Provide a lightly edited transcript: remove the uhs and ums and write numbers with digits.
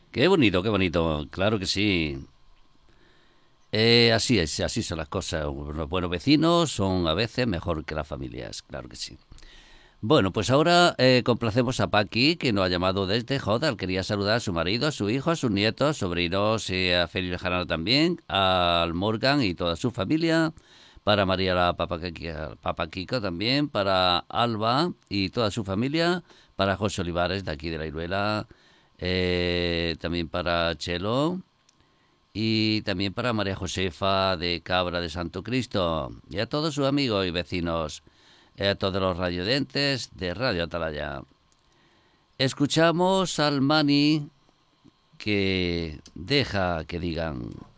qué bonito, claro que sí. Así es, así son las cosas. Los buenos vecinos son a veces mejor que las familias, claro que sí. Bueno, pues ahora complacemos a Paqui, que nos ha llamado desde Jodal. Quería saludar a su marido, a su hijo, a sus nietos, sobrinos, a Félix Bejarano también, al Morgan y toda su familia, para María la Papa Kiko también, para Alba y toda su familia, para José Olivares de aquí de la Iruela, también para Chelo y también para María Josefa de Cabra de Santo Cristo y a todos sus amigos y vecinos, a todos los radiodentes de Radio Atalaya. Escuchamos al Mani que deja que digan.